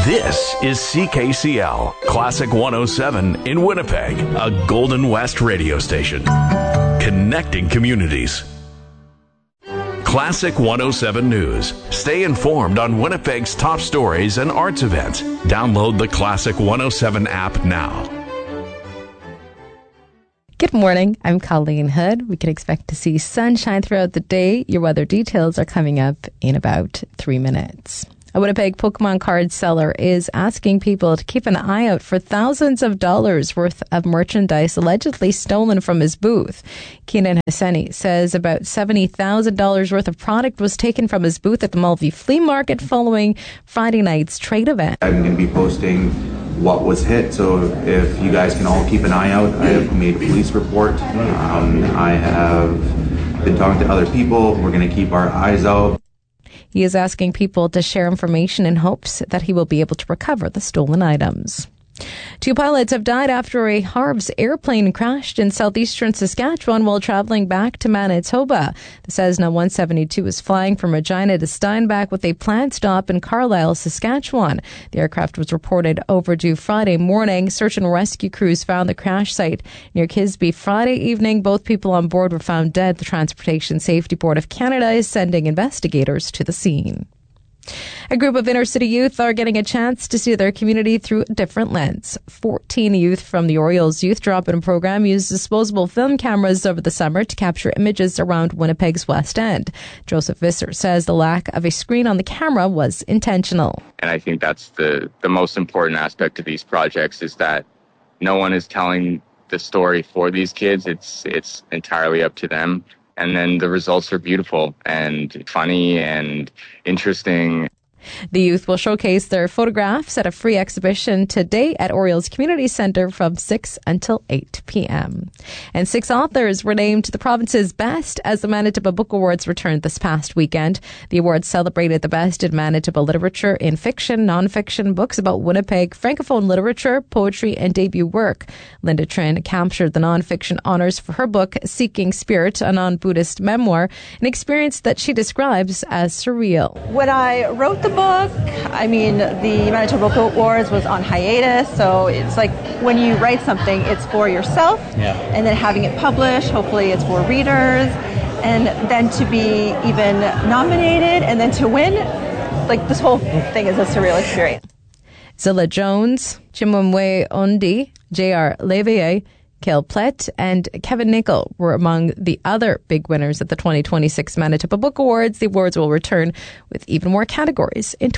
This is CKCL, Classic 107 in Winnipeg, a Golden West radio station. Connecting communities. Classic 107 News. Stay informed on Winnipeg's top stories and arts events. Download the Classic 107 app now. Good morning. I'm Colleen Hood. We can expect to see sunshine throughout the day. Your weather details are coming up in about 3 minutes. A Winnipeg Pokemon card seller is asking people to keep an eye out for thousands of dollars worth of merchandise allegedly stolen from his booth. Keenan Hassani says about $70,000 worth of product was taken from his booth at the Mulvey Flea Market following Friday night's trade event. I'm going to be posting what was hit, so if you guys can all keep an eye out. I have made a police report. I have been talking to other people. We're going to keep our eyes out. He is asking people to share information in hopes that he will be able to recover the stolen items. 2 pilots have died after a Harv's airplane crashed in southeastern Saskatchewan while traveling back to Manitoba. The Cessna 172 was flying from Regina to Steinbach with a planned stop in Carlisle, Saskatchewan. The aircraft was reported overdue Friday morning. Search and rescue crews found the crash site near Kisby Friday evening. Both people on board were found dead. The Transportation Safety Board of Canada is sending investigators to the scene. A group of inner-city youth are getting a chance to see their community through a different lens. 14 youth from the Orioles Youth Drop-In program used disposable film cameras over the summer to capture images around Winnipeg's West End. Joseph Visser says the lack of a screen on the camera was intentional. And I think that's the most important aspect of these projects, is that no one is telling the story for these kids. It's entirely up to them. And then the results are beautiful and funny and interesting. The youth will showcase their photographs at a free exhibition today at Orioles Community Centre from 6 until 8 p.m. And 6 authors were named the province's best as the Manitoba Book Awards returned this past weekend. The awards celebrated the best in Manitoba literature in fiction, non-fiction, books about Winnipeg, francophone literature, poetry, and debut work. Linda Trin captured the non-fiction honours for her book, Seeking Spirit, a non-Buddhist memoir, an experience that she describes as surreal. When I wrote the book, I mean, the Manitoba Book Awards was on hiatus, so it's like when you write something, it's for yourself, and then having it published, hopefully it's for readers, and then to be even nominated and then to win, like this whole thing is a surreal experience. Zilla Jones, Chimwemwe Ondi, J.R. Levier, Kale Plett, and Kevin Nickel were among the other big winners at the 2026 Manitoba Book Awards. The awards will return with even more categories in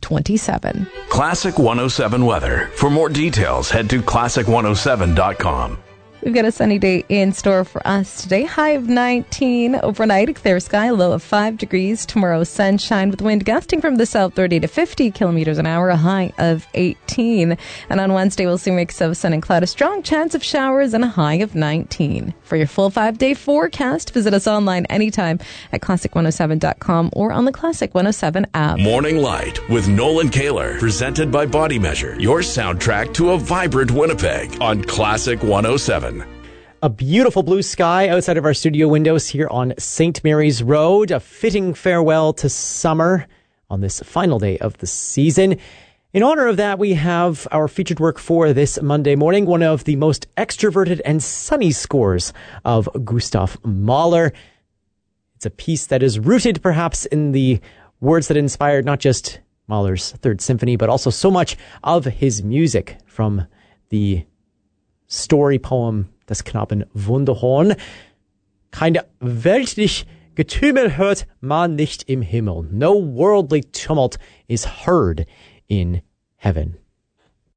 2027. Classic 107 weather. For more details, head to classic107.com. We've got a sunny day in store for us today. High of 19 overnight, a clear sky, low of 5 degrees. Tomorrow, sunshine with wind gusting from the south 30 to 50 kilometers an hour, a high of 18. And on Wednesday, we'll see a mix of sun and cloud, a strong chance of showers, and a high of 19. For your full 5-day forecast, visit us online anytime at classic107.com or on the Classic 107 app. Morning Light with Nolan Kaler, presented by Body Measure, your soundtrack to a vibrant Winnipeg on Classic 107. A beautiful blue sky outside of our studio windows here on St. Mary's Road. A fitting farewell to summer on this final day of the season. In honor of that, we have our featured work for this Monday morning, one of the most extroverted and sunny scores of Gustav Mahler. It's a piece that is rooted perhaps in the words that inspired not just Mahler's Third Symphony, but also so much of his music, from the story poem Das Knaben-Wunderhorn. Kein weltlich Getümmel hört man nicht im Himmel. No worldly tumult is heard in heaven.